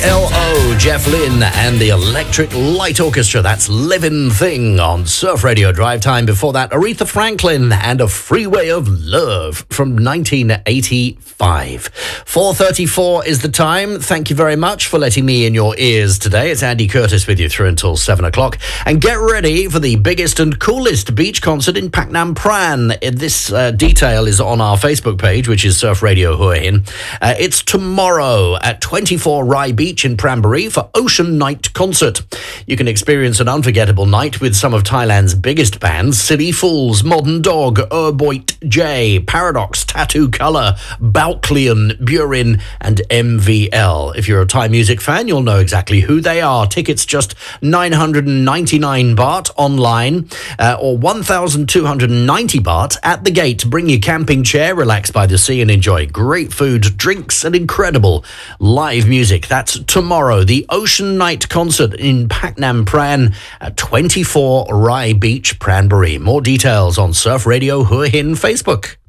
L.O., Jeff Lynne and the Electric Light Orchestra. That's Living Thing on Surf Radio Drive Time. Before that, Aretha Franklin and A Freeway of Love from 1985. 4:34 is the time. Thank you very much for letting me in your ears today. It's Andy Curtis with you through until 7 o'clock. And get ready for the biggest and coolest beach concert in Pak Nam Pran. This detail is on our Facebook page, which is Surf Radio Hua Hin. It's tomorrow at 24 Rai Beach in Prambury for Ocean Night Concert. You can experience an unforgettable night with some of Thailand's biggest bands: Silly Fools, Modern Dog, Urboit J, Paradox, Tattoo Colour, Balkleon, Burin and MVL. If you're a Thai music fan, you'll know exactly who they are. Tickets just 999 baht online or 1,290 baht at the gate. Bring your camping chair, relax by the sea and enjoy great food, drinks and incredible live music. That's tomorrow, the Ocean Night Concert in Pak Nam Pran at 24 Rai Beach, Pranbury. More details on Surf Radio Hua Hin Facebook.